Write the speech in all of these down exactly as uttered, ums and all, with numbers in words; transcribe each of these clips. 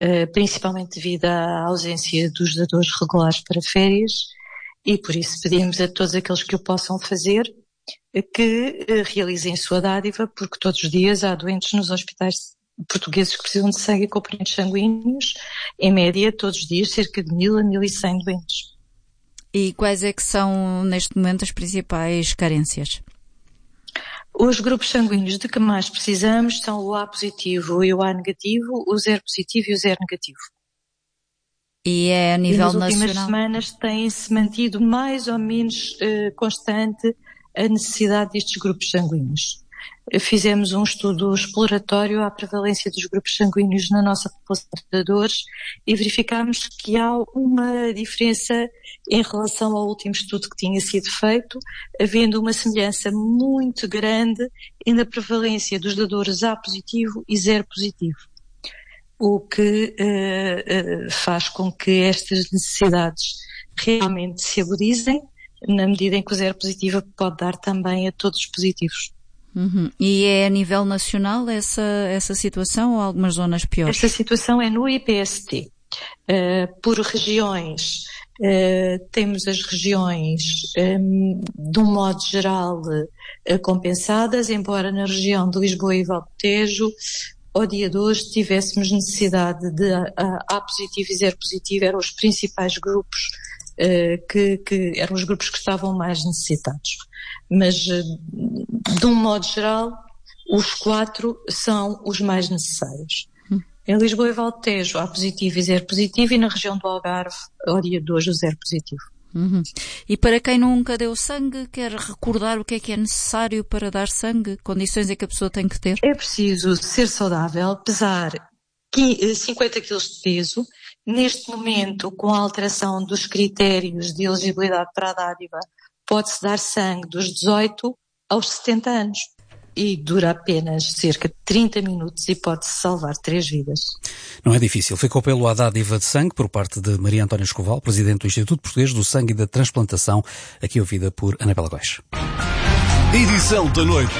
principalmente devido à ausência dos dadores regulares para férias, e por isso pedimos a todos aqueles que o possam fazer que realizem a sua dádiva, porque todos os dias há doentes nos hospitais portugueses que precisam de sangue e componentes sanguíneos, em média todos os dias cerca de mil a mil e cem doentes. E quais é que são neste momento as principais carências? Os grupos sanguíneos de que mais precisamos são o A positivo e o A negativo, o zero positivo e o zero negativo. E é a nível nacional? E nas últimas semanas tem-se mantido mais ou menos eh, constante a necessidade destes grupos sanguíneos. Fizemos um estudo exploratório à prevalência dos grupos sanguíneos na nossa população de dadores e verificámos que há uma diferença em relação ao último estudo que tinha sido feito, havendo uma semelhança muito grande na prevalência dos dadores A positivo e zero positivo, o que uh, uh, faz com que estas necessidades realmente se agudizem, na medida em que o zero positivo pode dar também a todos os positivos. Uhum. E é a nível nacional essa, essa situação ou algumas zonas piores? Esta situação é no I P S T. Uh, por regiões, uh, temos as regiões, um, de um modo geral, uh, compensadas, embora na região de Lisboa e Valdo Tejo, ao dia de hoje, tivéssemos necessidade de uh, A positivo e zero positivo, eram os principais grupos, uh, que, que eram os grupos que estavam mais necessitados. Mas, de um modo geral, os quatro são os mais necessários. Hum. Em Lisboa e Valdo Tejo, há positivo e zero positivo, e na região do Algarve, ao dia de hoje, o zero positivo. Uhum. E para quem nunca deu sangue, quer recordar o que é que é necessário para dar sangue? Condições é que a pessoa tem que ter? É preciso ser saudável, pesar cinquenta quilos de peso. Neste momento, com a alteração dos critérios de elegibilidade para a dádiva, pode-se dar sangue dos dezoito aos setenta anos e dura apenas cerca de trinta minutos e pode-se salvar três vidas. Não é difícil. Ficou pelo à dádiva de sangue por parte de Maria Antónia Escoval, Presidente do Instituto Português do Sangue e da Transplantação, aqui ouvida por Anabela Góes. Edição da noite.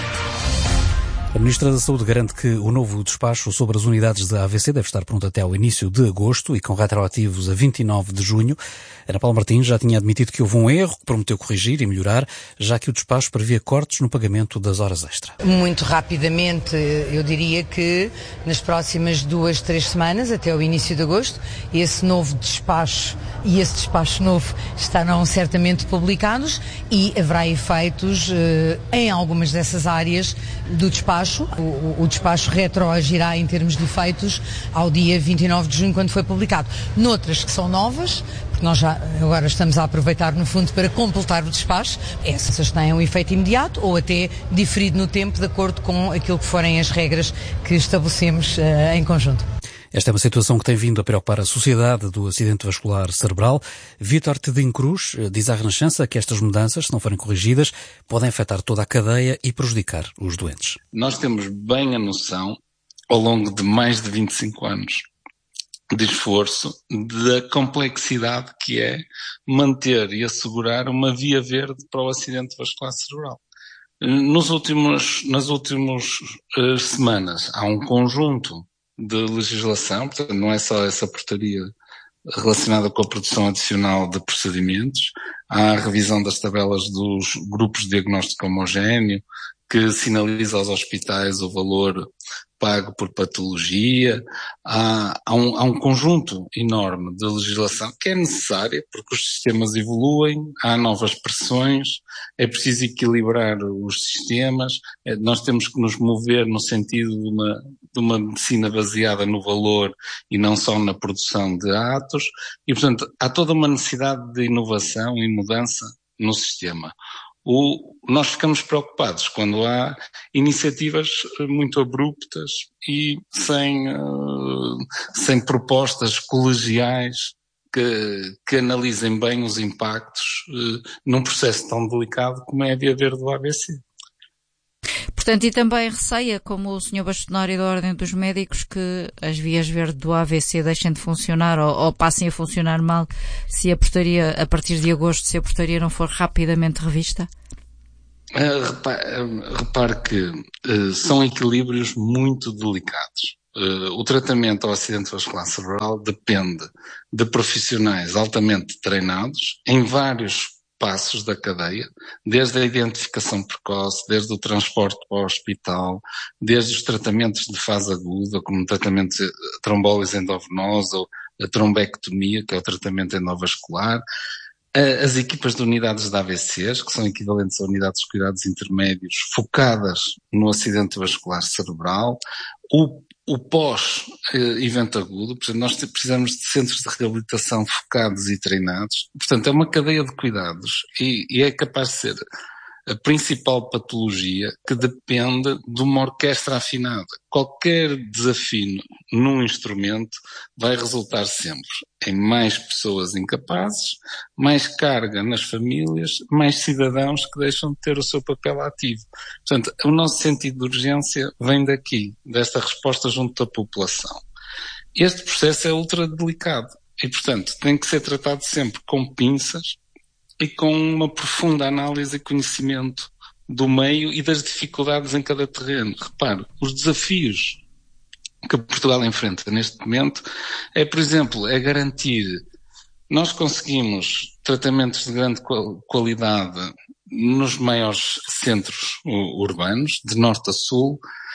A Ministra da Saúde garante que o novo despacho sobre as unidades de A V C deve estar pronto até ao início de agosto e com retroativos a vinte e nove de junho. Ana Paula Martins já tinha admitido que houve um erro, que prometeu corrigir e melhorar, já que o despacho previa cortes no pagamento das horas extra. Muito rapidamente, eu diria que nas próximas duas, três semanas, até o início de agosto, esse novo despacho e esse despacho novo estarão certamente publicados e haverá efeitos eh, em algumas dessas áreas do despacho. O, o despacho retroagirá em termos de efeitos ao dia vinte e nove de junho, quando foi publicado. Noutras que são novas, porque nós já agora estamos a aproveitar no fundo para completar o despacho, essas têm um efeito imediato ou até diferido no tempo, de acordo com aquilo que forem as regras que estabelecemos uh, em conjunto. Esta é uma situação que tem vindo a preocupar a sociedade do acidente vascular cerebral. Vítor Tedim Cruz diz à Renascença que estas mudanças, se não forem corrigidas, podem afetar toda a cadeia e prejudicar os doentes. Nós temos bem a noção, ao longo de mais de vinte e cinco anos de esforço, da complexidade que é manter e assegurar uma via verde para o acidente vascular cerebral. Nos últimos, nas últimas uh, semanas há um conjunto de legislação, portanto não é só essa portaria relacionada com a produção adicional de procedimentos, há a revisão das tabelas dos grupos de diagnóstico homogéneo, que sinaliza aos hospitais o valor pago por patologia, há, há, um, há um conjunto enorme de legislação que é necessária porque os sistemas evoluem, há novas pressões, é preciso equilibrar os sistemas, é, nós temos que nos mover no sentido de uma, de uma medicina baseada no valor e não só na produção de atos, e portanto há toda uma necessidade de inovação e mudança no sistema. O, nós ficamos preocupados quando há iniciativas muito abruptas e sem, uh, sem propostas colegiais que, que analisem bem os impactos uh, num processo tão delicado como é a via verde do A V C. Portanto, e também receia, como o senhor Bastonário da Ordem dos Médicos, que as vias verdes do A V C deixem de funcionar ou, ou passem a funcionar mal se a portaria, a partir de agosto, se a portaria não for rapidamente revista? Uh, repare, uh, repare que uh, são equilíbrios muito delicados. o tratamento ao acidente vascular cerebral depende de profissionais altamente treinados em vários passos da cadeia, desde a identificação precoce, desde o transporte para o hospital, desde os tratamentos de fase aguda, como o tratamento de trombólise endovenosa ou a trombectomia, que é o tratamento endovascular, as equipas de unidades de A V Cs, que são equivalentes a unidades de cuidados intermédios, focadas no acidente vascular cerebral, o, o pós-evento agudo, portanto, nós precisamos de centros de reabilitação focados e treinados, portanto, é uma cadeia de cuidados e, e é capaz de ser a principal patologia que depende de uma orquestra afinada. Qualquer desafio num instrumento vai resultar sempre em mais pessoas incapazes, mais carga nas famílias, mais cidadãos que deixam de ter o seu papel ativo. Portanto, o nosso sentido de urgência vem daqui, desta resposta junto da população. Este processo é ultra delicado e, portanto, tem que ser tratado sempre com pinças e com uma profunda análise e conhecimento do meio e das dificuldades em cada terreno. Repare, os desafios que Portugal enfrenta neste momento é, por exemplo, é garantir, nós conseguimos tratamentos de grande qualidade nos maiores centros urbanos, de norte a sul.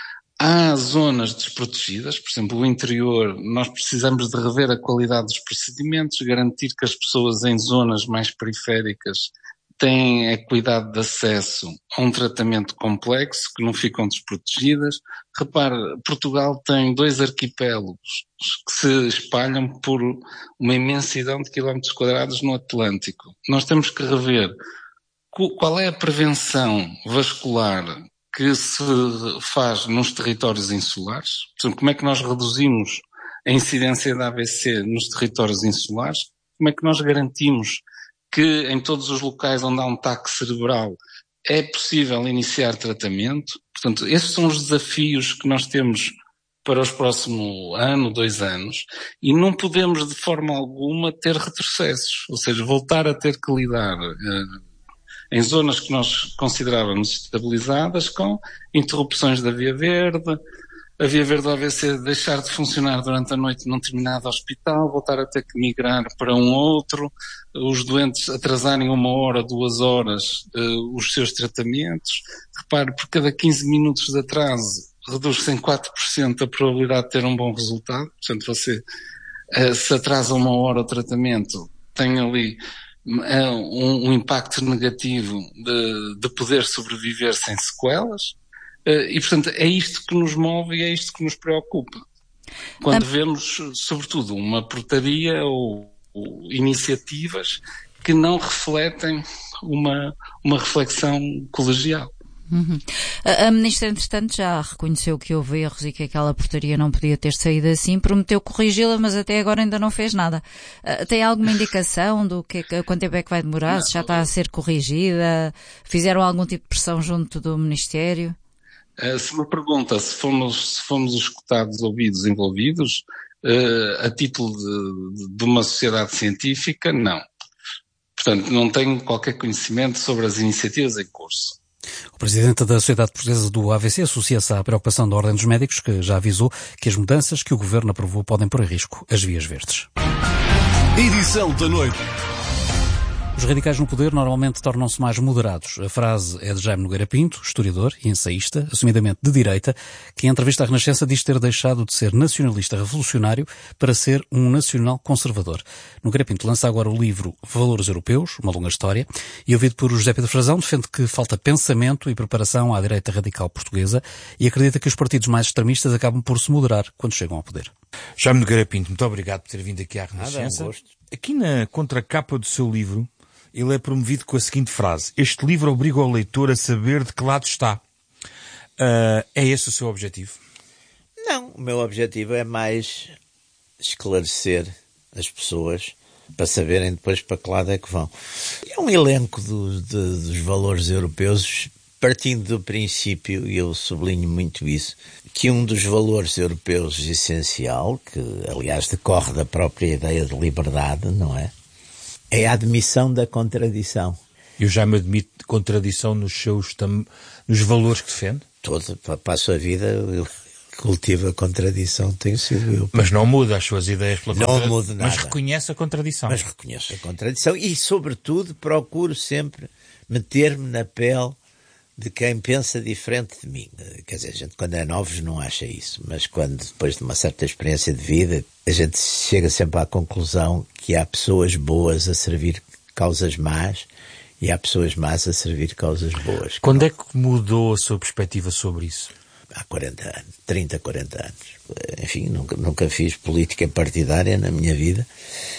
Há zonas desprotegidas, por exemplo, o interior, nós precisamos de rever a qualidade dos procedimentos, garantir que as pessoas em zonas mais periféricas têm equidade de acesso a um tratamento complexo, que não ficam desprotegidas. Repare, Portugal tem dois arquipélagos que se espalham por uma imensidão de quilómetros quadrados no Atlântico. Nós temos que rever qual é a prevenção vascular que se faz nos territórios insulares. Portanto, como é que nós reduzimos a incidência da A V C nos territórios insulares? Como é que nós garantimos que em todos os locais onde há um taque cerebral é possível iniciar tratamento? Portanto, esses são os desafios que nós temos para os próximos ano, dois anos, e não podemos de forma alguma ter retrocessos, ou seja, voltar a ter que lidar uh, em zonas que nós considerávamos estabilizadas, com interrupções da via verde, a via verde do A V C deixar de funcionar durante a noite num determinado hospital, voltar a ter que migrar para um outro, os doentes atrasarem uma hora, duas horas uh, os seus tratamentos. Repare, por cada quinze minutos de atraso reduz-se em quatro por cento a probabilidade de ter um bom resultado. Portanto, você uh, se atrasa uma hora o tratamento, tem ali Um, um impacto negativo de, de poder sobreviver sem sequelas, uh, e portanto é isto que nos move e é isto que nos preocupa. Quando ah. vemos, sobretudo, uma portaria ou, ou iniciativas que não refletem uma, uma reflexão colegial. Uhum. A, a Ministra, entretanto, já reconheceu que houve erros e que aquela portaria não podia ter saído assim, prometeu corrigi-la, mas até agora ainda não fez nada. Uh, tem alguma indicação do que, quanto tempo é que vai demorar? Não. Se já está a ser corrigida? Fizeram algum tipo de pressão junto do Ministério? Uh, se me pergunta se fomos, se fomos escutados, ouvidos, envolvidos, uh, a título de, de uma sociedade científica, não. Portanto, não tenho qualquer conhecimento sobre as iniciativas em curso. O presidente da Sociedade Portuguesa do A V C associa-se à preocupação da Ordem dos Médicos, que já avisou que as mudanças que o Governo aprovou podem pôr em risco as vias verdes. Edição da noite. Os radicais no poder normalmente tornam-se mais moderados. A frase é de Jaime Nogueira Pinto, historiador e ensaísta, assumidamente de direita, que em entrevista à Renascença diz ter deixado de ser nacionalista revolucionário para ser um nacional conservador. Nogueira Pinto lança agora o livro Valores Europeus, uma longa história, e ouvido por José Pedro Frazão, defende que falta pensamento e preparação à direita radical portuguesa e acredita que os partidos mais extremistas acabam por se moderar quando chegam ao poder. Jaime Nogueira Pinto, muito obrigado por ter vindo aqui à Renascença. Nada, é um gosto. Aqui na contracapa do seu livro, ele é promovido com a seguinte frase: este livro obriga o leitor a saber de que lado está. Uh, é esse o seu objetivo? Não, o meu objetivo é mais esclarecer as pessoas para saberem depois para que lado é que vão. É um elenco do, de, dos valores europeus, partindo do princípio, e eu sublinho muito isso, que um dos valores europeus essencial, que aliás decorre da própria ideia de liberdade, não é? É a admissão da contradição. Eu já me admito contradição nos seus tam... nos valores que defende? Toda, passo a vida eu cultiva a contradição tenho sido eu. Mas não muda as suas ideias pela Não contra... muda nada. Mas reconhece a contradição. Mas reconheço a contradição e, sobretudo, procuro sempre meter-me na pele de quem pensa diferente de mim. Quer dizer, a gente quando é novos não acha isso, mas quando, depois de uma certa experiência de vida, a gente chega sempre à conclusão que há pessoas boas a servir causas más e há pessoas más a servir causas boas. Quando é que mudou a sua perspectiva sobre isso? Há quarenta anos, trinta, quarenta anos. Enfim, nunca, nunca fiz política partidária na minha vida,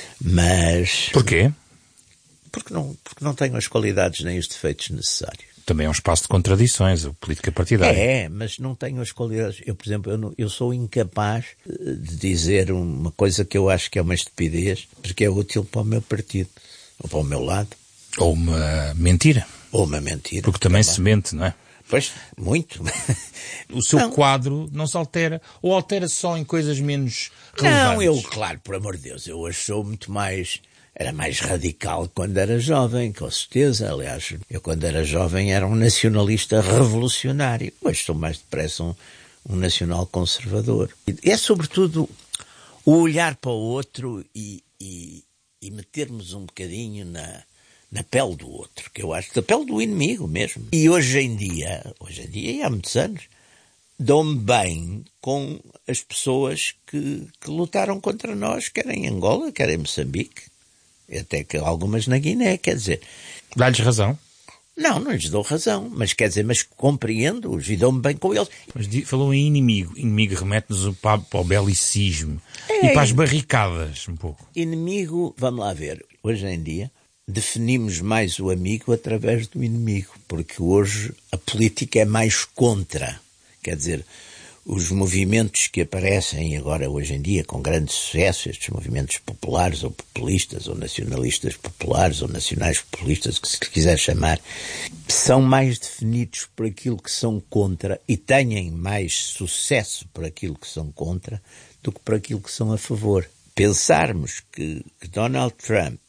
mas... Porquê? Porque não, porque não tenho as qualidades nem os defeitos necessários. Também é um espaço de contradições, a política partidária. É, mas não tenho as qualidades. Eu, por exemplo, eu, não, eu sou incapaz de dizer uma coisa que eu acho que é uma estupidez, porque é útil para o meu partido, ou para o meu lado. Ou uma mentira. Ou uma mentira. Porque também, também se mente, não é? Pois, muito. O seu não. quadro não se altera, ou altera só em coisas menos relevantes? Não, eu, claro, por amor de Deus, eu hoje sou muito mais... Era mais radical quando era jovem, com certeza. Aliás, eu quando era jovem era um nacionalista revolucionário. Hoje sou mais depressa um, um nacional conservador. E é sobretudo o olhar para o outro e, e, e metermos um bocadinho na, na pele do outro, que eu acho, da pele do inimigo mesmo. E hoje em dia, hoje em dia e há muitos anos, dou-me bem com as pessoas que, que lutaram contra nós, quer em Angola, quer em Moçambique. Até que algumas na Guiné, quer dizer... Dá-lhes razão? Não, não lhes dou razão, mas quer dizer, mas compreendo-os e dou-me bem com eles. Mas falou em inimigo. Inimigo remete-nos para, para o belicismo é, e para as barricadas, um pouco. Inimigo, vamos lá ver, hoje em dia definimos mais o amigo através do inimigo, porque hoje a política é mais contra, quer dizer... Os movimentos que aparecem agora, hoje em dia, com grande sucesso, estes movimentos populares ou populistas, ou nacionalistas populares, ou nacionais populistas, que se quiser chamar, são mais definidos por aquilo que são contra e têm mais sucesso por aquilo que são contra do que por aquilo que são a favor. Pensarmos que, que Donald Trump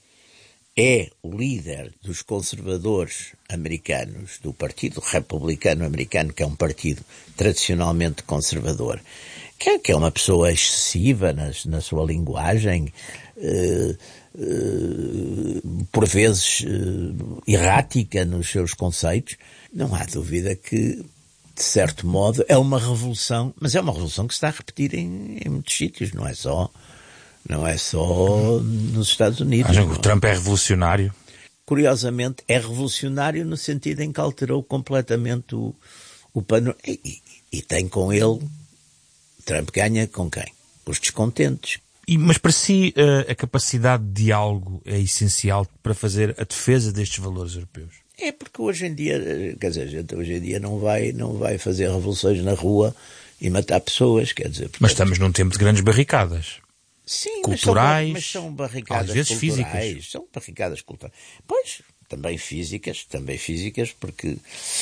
é o líder dos conservadores americanos, do Partido Republicano Americano, que é um partido tradicionalmente conservador, que é, que é uma pessoa excessiva nas, na sua linguagem, eh, eh, por vezes eh, errática nos seus conceitos, não há dúvida que, de certo modo, é uma revolução, mas é uma revolução que se está a repetir em, em muitos sítios, não é só... Não é só nos Estados Unidos. Acham que o Trump é revolucionário? Curiosamente, é revolucionário no sentido em que alterou completamente o, o panorama. E, e, e tem com ele... Trump ganha com quem? Os descontentes. E, mas para si, a, a capacidade de diálogo é essencial para fazer a defesa destes valores europeus? É porque hoje em dia, quer dizer, a gente hoje em dia não vai, não vai fazer revoluções na rua e matar pessoas, quer dizer... Mas estamos num tempo de grandes barricadas. Sim, culturais, mas são, mas são barricadas às vezes culturais, físicas. São barricadas culturais. Pois, também físicas, também físicas, porque,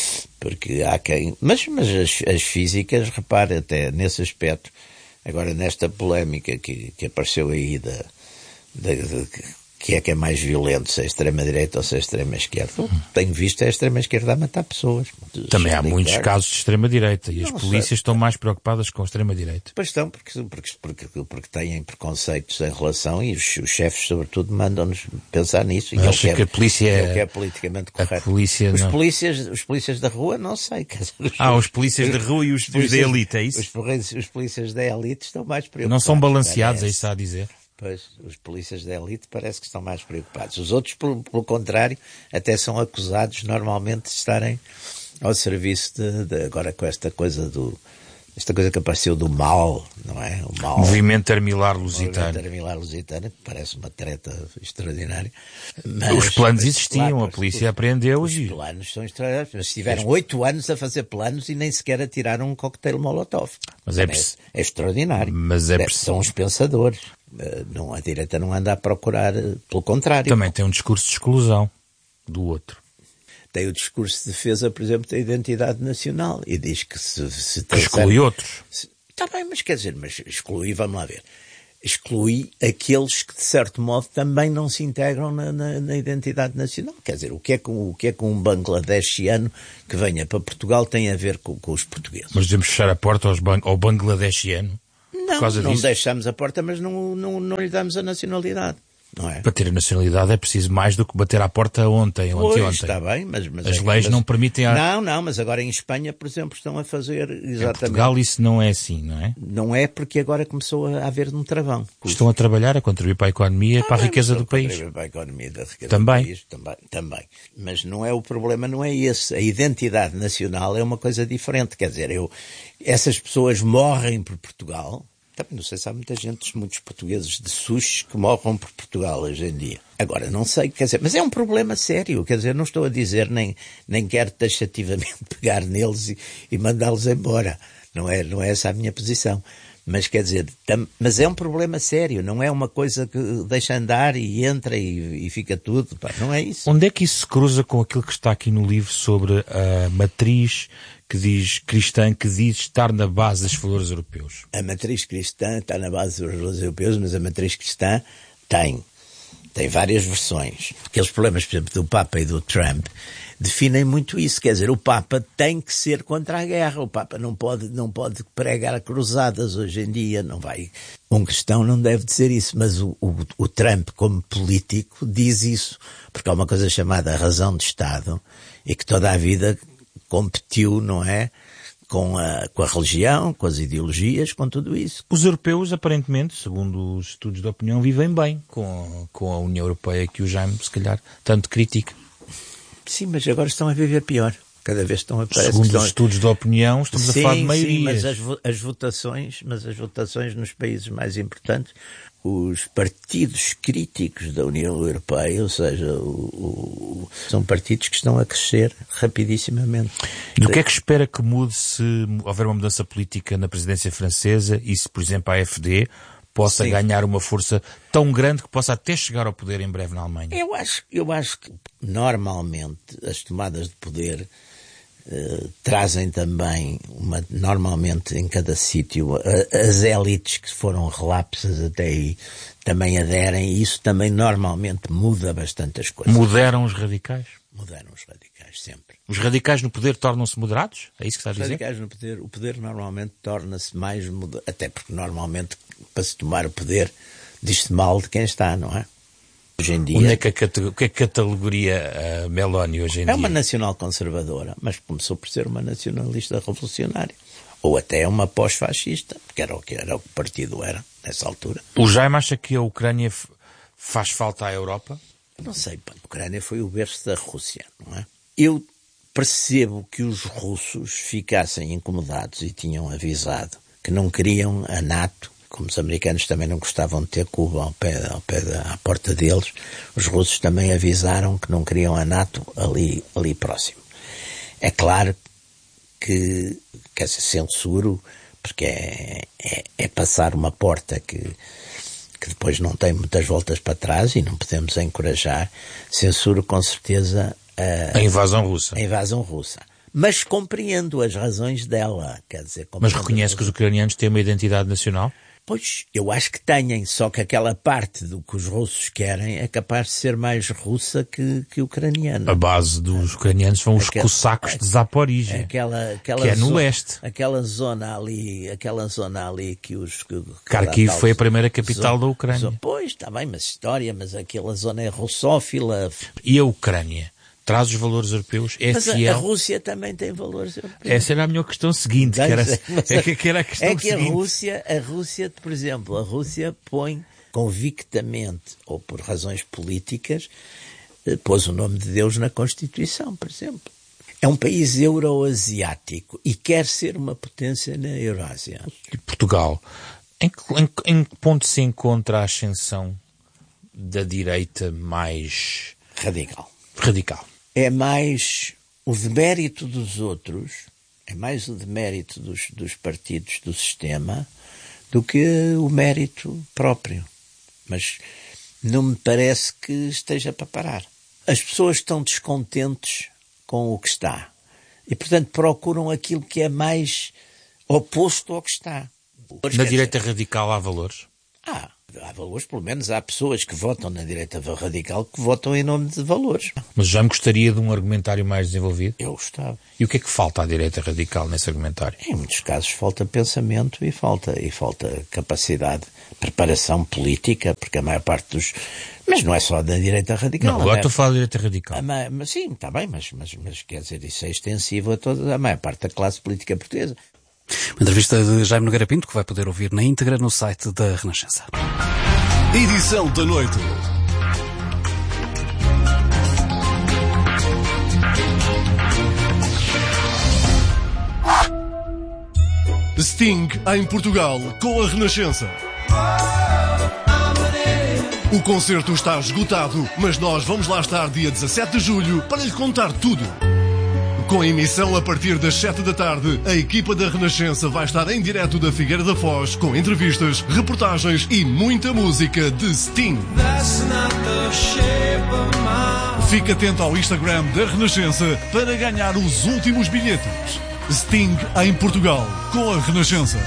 porque há quem... Mas, mas as, as físicas, repare, até nesse aspecto, agora nesta polémica que, que apareceu aí da... da, da que é que é mais violento, se é a extrema-direita ou se é a extrema-esquerda. Uhum. Tenho visto a extrema-esquerda a matar pessoas. Também há muitos casos de extrema-direita e as polícias sei. estão mais preocupadas com a extrema-direita. Pois estão, porque, porque, porque, porque têm preconceitos em relação e os, os chefes, sobretudo, mandam-nos pensar nisso. E acho que a polícia é... é o que é politicamente correto. A polícia os, não... polícias, os polícias da rua, não sei. Dizer, os, ah, os polícias da rua e os, os polícias, da elite, é isso? Os, os polícias da elite estão mais preocupados. Não são balanceados, é isso a dizer? Pois, os polícias da elite parece que estão mais preocupados. Os outros, pelo, pelo contrário, até são acusados normalmente de estarem ao serviço de, de agora com esta coisa do, esta coisa que apareceu do mal, não é? O mal. Movimento Armilar Lusitano. Movimento Armilar Lusitano, que parece uma treta extraordinária. Mas, os planos mas, existiam, claro, a polícia apreendeu-os. Os planos são extraordinários. Mas tiveram oito anos a fazer planos e nem sequer atiraram um coquetel Molotov. Mas é, é, é extraordinário. Mas é São os pensadores. Não, a direita não anda a procurar, pelo contrário. Também tem um discurso de exclusão do outro. Tem o discurso de defesa, por exemplo, da identidade nacional e diz que se... se que exclui certo, outros. Está bem, mas quer dizer, mas exclui, vamos lá ver. exclui aqueles que, de certo modo, também não se integram na, na, na identidade nacional. Quer dizer, o que é que, o que é que um bangladeshiano que venha para Portugal tem a ver com, com os portugueses? Mas devemos fechar a porta aos ban- ao bangladeshiano? Não, não disso? Deixamos a porta, mas não, não, não lhe damos a nacionalidade. Não é? Para ter a nacionalidade é preciso mais do que bater à porta ontem ou anteontem. Está bem, mas, mas as é, leis mas, não permitem... A... Não, não, mas agora em Espanha, por exemplo, estão a fazer exatamente... Em Portugal isso não é assim, não é? Não é porque agora começou a haver um travão. Estão a trabalhar, a contribuir para a economia e para a riqueza do país. A para a economia da riqueza também. do país. Também. Também. Mas não é o problema, não é esse. A identidade nacional é uma coisa diferente. Quer dizer, eu, essas pessoas morrem por Portugal... Também não sei se há muita gente, muitos portugueses de sushi que morram por Portugal hoje em dia. Agora, não sei, quer dizer, mas é um problema sério, quer dizer, não estou a dizer, nem, nem quero taxativamente pegar neles e, e mandá-los embora. Não é, não é essa a minha posição. Mas quer dizer, tam, mas é um problema sério, não é uma coisa que deixa andar e entra e, e fica tudo, pá, não é isso. Onde é que isso se cruza com aquilo que está aqui no livro sobre a matriz que diz cristã, que diz estar na base dos valores europeus? A matriz cristã está na base dos valores europeus, mas a matriz cristã tem, tem várias versões. Aqueles problemas, por exemplo, do Papa e do Trump definem muito isso. Quer dizer, o Papa tem que ser contra a guerra. O Papa não pode, não pode pregar cruzadas hoje em dia. Não vai. Um cristão não deve dizer isso, mas o, o, o Trump, como político, diz isso. Porque há uma coisa chamada razão de Estado e que toda a vida competiu, não é? Com a, com a religião, com as ideologias, com tudo isso. Os europeus, aparentemente, segundo os estudos de opinião, vivem bem com, com a União Europeia, que o Jaime, se calhar, tanto critica. Sim, mas agora estão a viver pior. Cada vez estão a Segundo estão... os estudos de opinião, estamos sim, a falar de maiorias. Sim, mas as, as votações, mas as votações nos países mais importantes, os partidos críticos da União Europeia, ou seja, o, o, são partidos que estão a crescer rapidissimamente. E o que é que espera que mude se houver uma mudança política na presidência francesa e se, por exemplo, a AfD possa Sim. ganhar uma força tão grande que possa até chegar ao poder em breve na Alemanha? Eu acho, eu acho que normalmente as tomadas de poder Uh, trazem também, uma, normalmente em cada sítio, uh, as élites que foram relapsas até aí também aderem, e isso também normalmente muda bastante as coisas. Mudaram os radicais? Mudaram os radicais, sempre. Os radicais no poder tornam-se moderados? É isso que está a dizer? Os radicais no poder, o poder normalmente torna-se mais moderado, até porque normalmente para se tomar o poder diz-se mal de quem está, não é? Hoje em dia, Onde é que a, o que é que catalogaria a Meloni hoje em é dia? É uma nacional conservadora, mas começou por ser uma nacionalista revolucionária. Ou até uma pós-fascista, que era o que era o que o partido era, nessa altura. O Jaime acha que a Ucrânia faz falta à Europa? Não sei, a Ucrânia foi o berço da Rússia, não é? Eu percebo que os russos ficassem incomodados e tinham avisado que não queriam a NATO. Como os americanos também não gostavam de ter Cuba ao pé, ao pé da à porta deles, os russos também avisaram que não queriam a NATO ali, ali próximo. É claro que, quer dizer, censuro, porque é, é, é passar uma porta que, que depois não tem muitas voltas para trás e não podemos encorajar. Censuro com certeza a, a invasão russa. A invasão russa. Mas compreendo as razões dela. Quer dizer, mas reconhece que os ucranianos têm uma identidade nacional? Pois, eu acho que têm, só que aquela parte do que os russos querem é capaz de ser mais russa que, que ucraniana. A base dos ucranianos são os cossacos de Zaporizhia, aquela, aquela que é no zona, leste. Aquela zona ali, aquela zona ali que os... Que, Kharkiv foi a primeira capital zona, da Ucrânia. Zona, pois, está bem, mas história, mas aquela zona é russófila. E a Ucrânia? Traz os valores europeus? É mas fiel? A, a Rússia também tem valores europeus. Essa era a minha questão seguinte. Que era, é que, que era a questão é que seguinte. a Rússia, a Rússia, por exemplo, a Rússia põe convictamente, ou por razões políticas, pôs o nome de Deus na Constituição, por exemplo. É um país euroasiático e quer ser uma potência na Eurásia. E Portugal, em que, em, em que ponto se encontra a ascensão da direita mais... Radical. Radical. É mais o demérito dos outros, é mais o demérito dos, dos partidos do sistema do que o mérito próprio. Mas não me parece que esteja para parar. As pessoas estão descontentes com o que está e, portanto, procuram aquilo que é mais oposto ao que está. Na direita radical há valores? Ah, Há valores, pelo menos há pessoas que votam na direita radical que votam em nome de valores. Mas já me gostaria de um argumentário mais desenvolvido? Eu gostava. E o que é que falta à direita radical nesse argumentário? Em muitos casos falta pensamento e falta, e falta capacidade, preparação política, porque a maior parte dos... Mas não é só da direita radical. Não, agora estou a falar da direita radical. Ma... Mas, sim, está bem, mas, mas, mas quer dizer, isso é extensivo a toda a maior parte da classe política portuguesa. Uma entrevista de Jaime Nogueira Pinto que vai poder ouvir na íntegra no site da Renascença. Edição da noite. Sting em Portugal com a Renascença. O concerto está esgotado, mas nós vamos lá estar dia dezassete de julho para lhe contar tudo. Com a emissão a partir das sete da tarde, a equipa da Renascença vai estar em direto da Figueira da Foz com entrevistas, reportagens e muita música de Sting. Fique atento ao Instagram da Renascença para ganhar os últimos bilhetes. Sting em Portugal com a Renascença.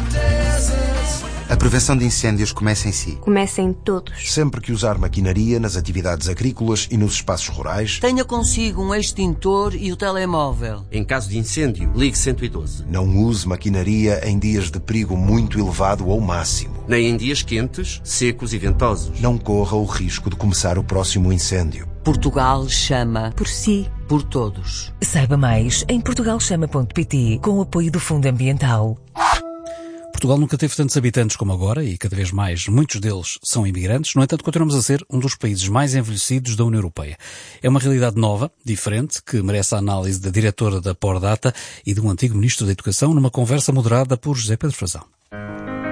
A prevenção de incêndios começa em si. Começa em todos. Sempre que usar maquinaria nas atividades agrícolas e nos espaços rurais, tenha consigo um extintor e o telemóvel. Em caso de incêndio, ligue cento e doze. Não use maquinaria em dias de perigo muito elevado ou máximo. Nem em dias quentes, secos e ventosos. Não corra o risco de começar o próximo incêndio. Portugal chama por si, por todos. Saiba mais em portugal chama ponto pt com o apoio do Fundo Ambiental. Portugal nunca teve tantos habitantes como agora e cada vez mais muitos deles são imigrantes. No entanto, continuamos a ser um dos países mais envelhecidos da União Europeia. É uma realidade nova, diferente, que merece a análise da diretora da Pordata e de um antigo ministro da Educação numa conversa moderada por José Pedro Frazão.